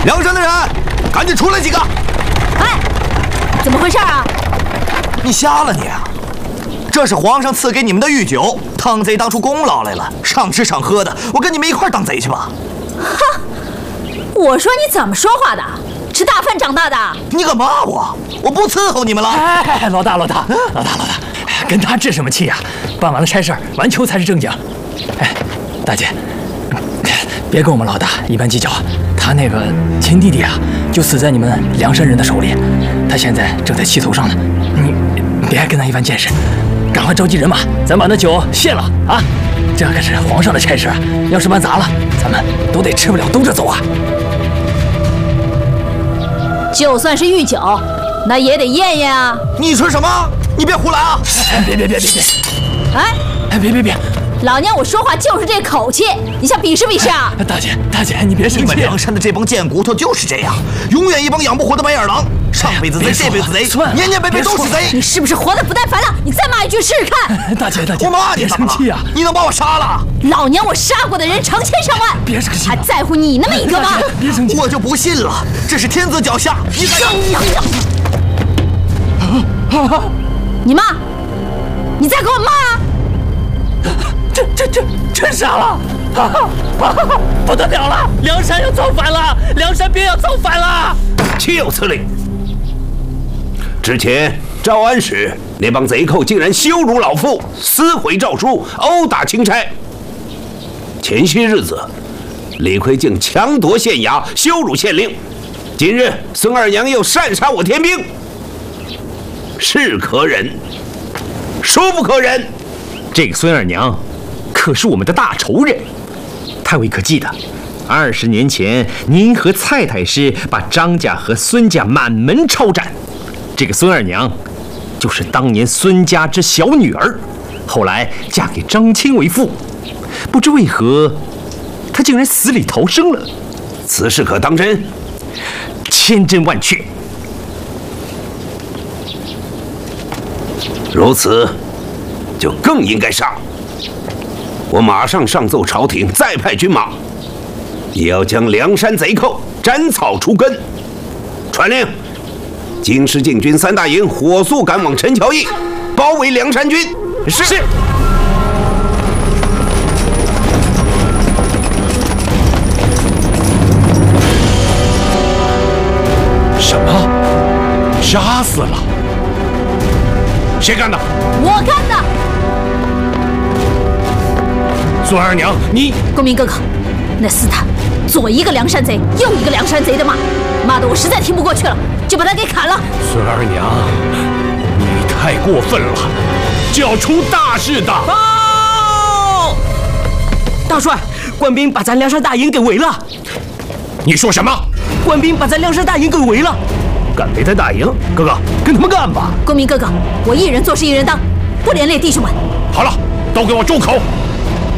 梁山的人，赶紧出来几个！ 哎，怎么回事啊？ 你瞎了你啊！这是皇上赐给你们的御酒，汤贼当出功劳来了，赏吃赏喝的，我跟你们一块当贼去吧！ 哼，我说你怎么说话的？吃大饭长大的？ 你敢骂我？我不伺候你们了！ 哎，老大，跟他置什么气呀？办完了差事，完球才是正经。哎，大姐，别跟我们老大一般计较。他那个亲弟弟啊，就死在你们梁山人的手里，他现在正在气头上呢。你别跟他一般见识，赶快召集人马，咱把那酒献了啊！这可是皇上的差事啊，要是办砸了，咱们都得吃不了兜着走啊！ 就算是御酒，那也得验验啊！ 你说什么？你别胡来啊！ 别！ 哎， 别！ 老娘我说话就是这口气，你想比试比试啊？ 大姐，你别生气！ 你们梁山的这帮贱骨头就是这样，永远一帮养不活的白眼狼。上辈子贼，这辈子贼，年年辈辈都是贼。 你是不是活得不耐烦了？你再骂一句试试看！ 大姐， 我骂你别生气啊！ 你能把我杀了？ 老娘我杀过的人成千上万， 别生气！ 还在乎你那么一个吗？ 别生气！ 我就不信了，这是天子脚下，你敢？ 你骂，你再给我骂啊！ 真傻了！不得了了！梁山要造反了！梁山边要造反了！ 岂有此理！之前招安时，那帮贼寇竟然羞辱老夫，撕毁诏书，殴打钦差。前些日子，李逵竟强夺县衙，羞辱县令。今日孙二娘又擅杀我天兵，是可忍，孰不可忍？ 这个孙二娘可是我们的大仇人。太尉可记得，20年前您和蔡太师把张家和孙家满门抄斩，这个孙二娘就是当年孙家之小女儿，后来嫁给张钦为妇，不知为何她竟然死里逃生了。 此事可当真？ 千真万确。 如此，就更应该杀。我马上上奏朝廷，再派军马，也要将梁山贼寇斩草除根。传令，京师禁军3大营火速赶往陈桥驿，包围梁山军。是。 什么？杀死了？谁干的？ 我干的！ 孙二娘，你…… 公明哥哥，那厮他左一个梁山贼，右一个梁山贼的骂得我实在听不过去了，就把他给砍了。 孙二娘，你太过分了，就要出大事的！ 报！大帅，官兵把咱梁山大营给围了。 你说什么？ 官兵把咱梁山大营给围了。 敢围他大营？哥哥，跟他们干吧！ 公明哥哥，我一人做事一人当，不连累弟兄们。 好了，都给我住口！